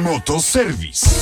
Motoserwis.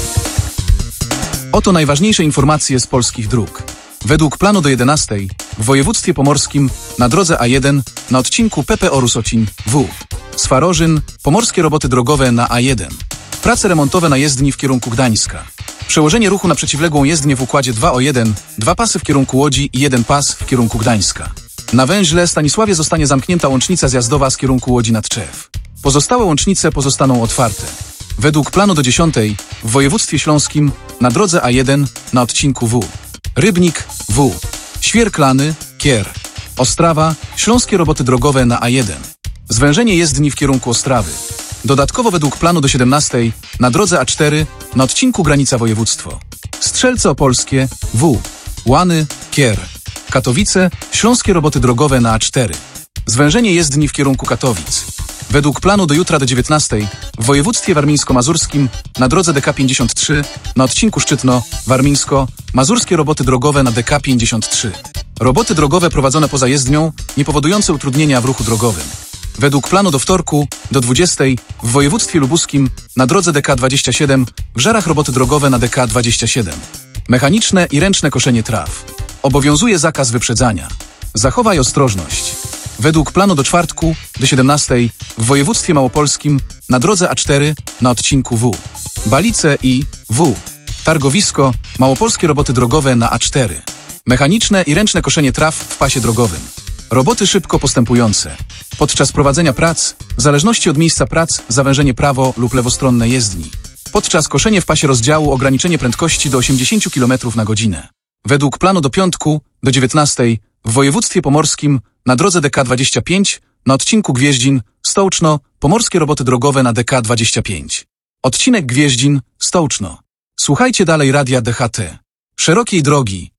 Oto najważniejsze informacje z polskich dróg. Według planu do 11 w województwie pomorskim na drodze A1 na odcinku PPO Rusocin-W. Swarożyn, pomorskie roboty drogowe na A1. Prace remontowe na jezdni w kierunku Gdańska. Przełożenie ruchu na przeciwległą jezdnię w układzie 2:1, 2 pasy w kierunku Łodzi i 1 pas w kierunku Gdańska. Na węźle Stanisławie zostanie zamknięta łącznica zjazdowa z kierunku Łodzi nad Tczew. Pozostałe łącznice pozostaną otwarte. Według planu do 10 w województwie śląskim na drodze A1 na odcinku W. Rybnik W. Świerklany, Kier. Ostrawa, śląskie roboty drogowe na A1. Zwężenie jezdni w kierunku Ostrawy. Dodatkowo według planu do 17 na drodze A4 na odcinku granica województwo. Strzelce Opolskie W. Łany, Kier. Katowice, śląskie roboty drogowe na A4. Zwężenie jezdni w kierunku Katowic. Według planu do jutra do 19 w województwie warmińsko-mazurskim na drodze DK 53 na odcinku Szczytno-Warmińsko mazurskie roboty drogowe na DK 53. Roboty drogowe prowadzone poza jezdnią, niepowodujące utrudnienia w ruchu drogowym. Według planu do wtorku do 20 w województwie lubuskim na drodze DK 27 w Żarach roboty drogowe na DK 27. Mechaniczne i ręczne koszenie traw. Obowiązuje zakaz wyprzedzania. Zachowaj ostrożność. Według planu do czwartku do 17 w województwie małopolskim na drodze A4 na odcinku W. Balice i W. Targowisko, małopolskie roboty drogowe na A4. Mechaniczne i ręczne koszenie traw w pasie drogowym. Roboty szybko postępujące. Podczas prowadzenia prac, w zależności od miejsca prac, zawężenie prawo lub lewostronne jezdni. Podczas koszenia w pasie rozdziału ograniczenie prędkości do 80 km na godzinę. Według planu do piątku do 19 w województwie pomorskim na drodze DK 25 na odcinku Gwieździn-Stołczno pomorskie roboty drogowe na DK 25. Odcinek Gwieździn-Stołczno. Słuchajcie dalej radia DHT. Szerokiej drogi.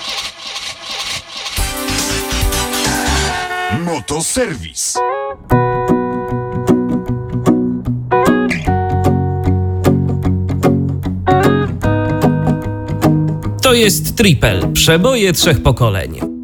Motoserwis. To jest Triple. Przeboje 3 pokoleń.